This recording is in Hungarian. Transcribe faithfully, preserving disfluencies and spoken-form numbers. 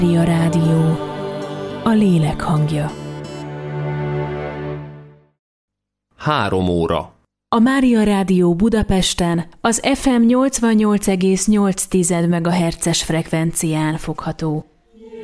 Mária Rádió, a lélek hangja. Három óra. A Mária Rádió Budapesten az ef em nyolcvannyolc egész nyolc megahertzes frekvencián fogható.